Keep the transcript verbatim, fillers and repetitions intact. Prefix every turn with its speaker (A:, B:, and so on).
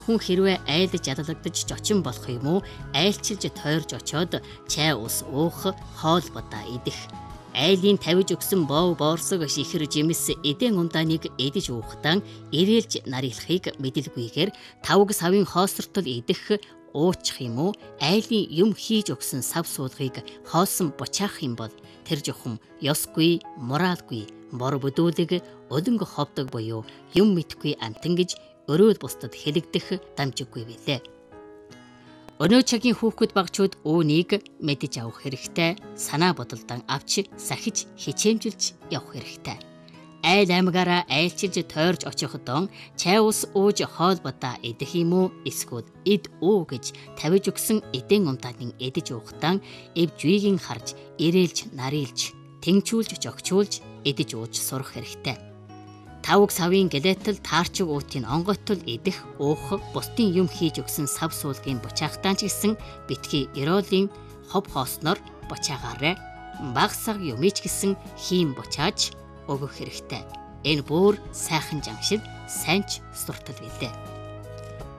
A: Хүн хэрвээ айлдж ядалагдаж жочин болох юм уу, айлчилж тойрж очоод чай ус уух, хоол бодаа идэх. Айлын тавьж өгсөн бов боорсог шихэр жимс эдэн ундааныг эдэж уухтан ирээлж нарилахыг мэдэлгүйгээр тавг савын хоосортол идэх, уучих юм уу, айлын юм хийж өгсөн сав суулгыг хоосон бочаах юм бол тэр жохом ёсгүй, моралгүй, бор бүдүүлэг, өлөнгө ховдог буюу юм мэдгүй амтан гэж өрөөл бусдад хэлэгдэх дамжиггүй билээ. Өнөө цагийн хүүхэд багчууд үүнийг мэдэж авах хэрэгтэй, санаа бодолдон авч сахиж хичээмжилж явах хэрэгтэй. Айл аймагаараа айлчилж тойрж очихдон чай ус ууж хоол бодаа идэх юм уу, эсвэл ид уу гэж тавьж өгсөн эдэн ундаанын эдэж уухтан эв жүйгийн харж ирээлж нарилж тэнгчүүлж жогчуулж эдэж ууж сурах хэрэгтэй. Тавг савын гэлэтэл таарчиг уутын онгойтол идэх, уух, бусдын юм хийж өгсөн сав суулгын бочаахтаа ч гэсэн битгий эроолийн хов хоосноор бочаагаарай. Баг саг юмич гэсэн хийм бочааж өгөх хэрэгтэй. Энэ бүр сайхан жамшил, сайн ч суртал билээ.